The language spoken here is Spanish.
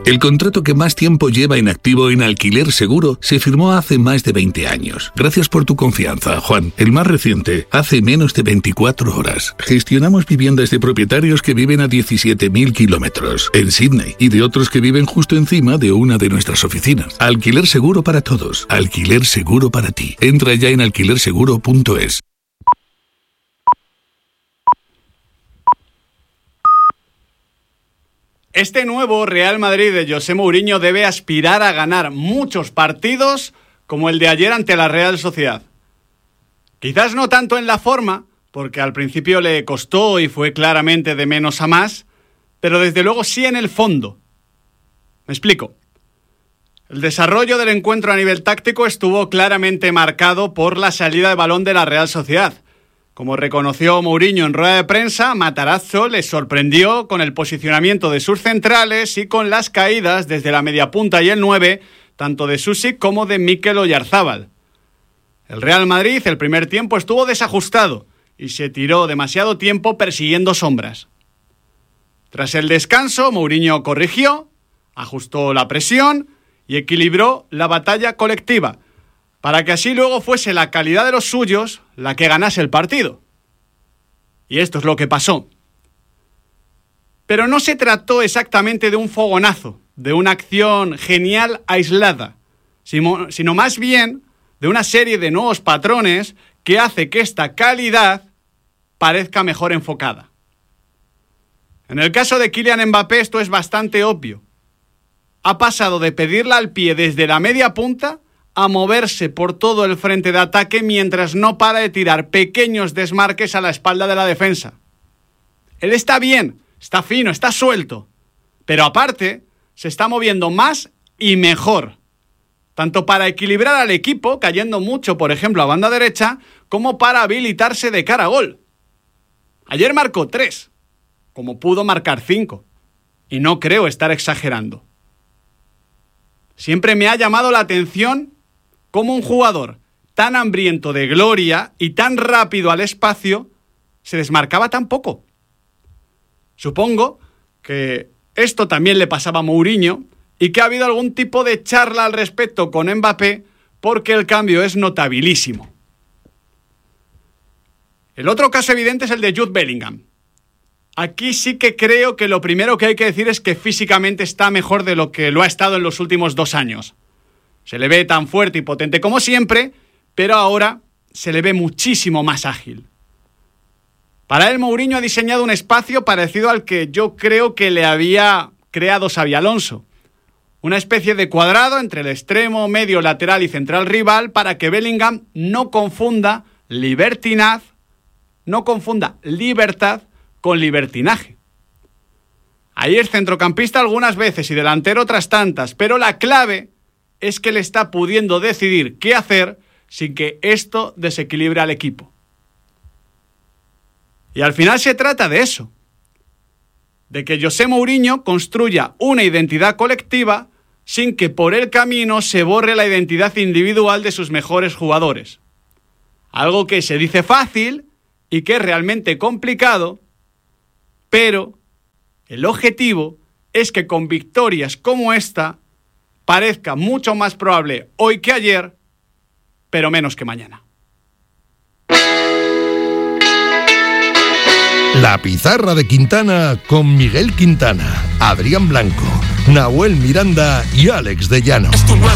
El contrato que más tiempo lleva inactivo en Alquiler Seguro se firmó hace más de 20 años. Gracias por tu confianza, Juan. El más reciente, hace menos de 24 horas. Gestionamos viviendas de propietarios que viven a 17.000 kilómetros en Sydney y de otros que viven justo encima de una de nuestras oficinas. Alquiler Seguro para todos. Alquiler Seguro para ti. Entra ya en alquilerseguro.es. Este nuevo Real Madrid de José Mourinho debe aspirar a ganar muchos partidos como el de ayer ante la Real Sociedad. Quizás no tanto en la forma, porque al principio le costó y fue claramente de menos a más, pero desde luego sí en el fondo. Me explico. El desarrollo del encuentro a nivel táctico estuvo claramente marcado por la salida de balón de la Real Sociedad. Como reconoció Mourinho en rueda de prensa, Matarazzo les sorprendió con el posicionamiento de sus centrales y con las caídas desde la mediapunta y el 9, tanto de Susic como de Mikel Oyarzábal. El Real Madrid el primer tiempo estuvo desajustado y se tiró demasiado tiempo persiguiendo sombras. Tras el descanso, Mourinho corrigió, ajustó la presión y equilibró la batalla colectiva, para que así luego fuese la calidad de los suyos la que ganase el partido. Y esto es lo que pasó. Pero no se trató exactamente de un fogonazo, de una acción genial aislada, sino más bien de una serie de nuevos patrones que hace que esta calidad parezca mejor enfocada. En el caso de Kylian Mbappé esto es bastante obvio. Ha pasado de pedirla al pie desde la media punta a moverse por todo el frente de ataque mientras no para de tirar pequeños desmarques a la espalda de la defensa. Él está bien, está fino, está suelto, pero aparte se está moviendo más y mejor, tanto para equilibrar al equipo, cayendo mucho, por ejemplo, a banda derecha, como para habilitarse de cara a gol. Ayer marcó 3, como pudo marcar 5, y no creo estar exagerando. Siempre me ha llamado la atención cómo un jugador tan hambriento de gloria y tan rápido al espacio se desmarcaba tan poco. Supongo que esto también le pasaba a Mourinho y que ha habido algún tipo de charla al respecto con Mbappé porque el cambio es notabilísimo. El otro caso evidente es el de Jude Bellingham. Aquí sí que creo que lo primero que hay que decir es que físicamente está mejor de lo que lo ha estado en los últimos 2 años. Se le ve tan fuerte y potente como siempre, pero ahora se le ve muchísimo más ágil. Para él, Mourinho ha diseñado un espacio parecido al que yo creo que le había creado Xabi Alonso. Una especie de cuadrado entre el extremo, medio, lateral y central rival para que Bellingham no confunda libertad con libertinaje. Ahí es centrocampista algunas veces y delantero otras tantas, pero la clave es que le está pudiendo decidir qué hacer sin que esto desequilibre al equipo. Y al final se trata de eso, de que José Mourinho construya una identidad colectiva sin que por el camino se borre la identidad individual de sus mejores jugadores. Algo que se dice fácil y que es realmente complicado, pero el objetivo es que con victorias como esta parezca mucho más probable hoy que ayer, pero menos que mañana. La pizarra de Quintana con Miguel Quintana, Adrián Blanco, Nahuel Miranda y Alex de Llano.